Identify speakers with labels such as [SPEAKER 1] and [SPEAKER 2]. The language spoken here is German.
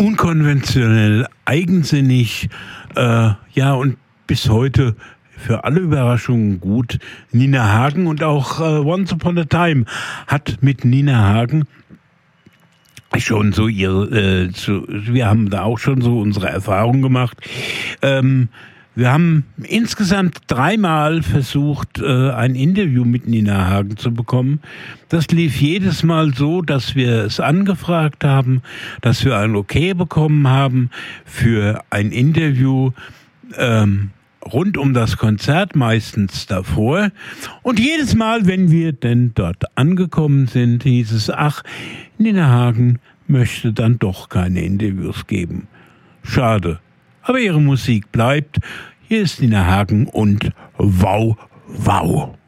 [SPEAKER 1] unkonventionell, eigensinnig, und bis heute für alle Überraschungen gut. Nina Hagen und auch Once Upon a Time hat mit Nina Hagen schon so wir haben da auch schon so unsere Erfahrung gemacht. Wir haben insgesamt 3-mal versucht, ein Interview mit Nina Hagen zu bekommen. Das lief jedes Mal so, dass wir es angefragt haben, dass wir ein Okay bekommen haben für ein Interview rund um das Konzert, meistens davor. Und jedes Mal, wenn wir denn dort angekommen sind, hieß es, Nina Hagen möchte dann doch keine Interviews geben. Schade. Aber ihre Musik bleibt. Hier ist Nina Hagen und Wow, wow.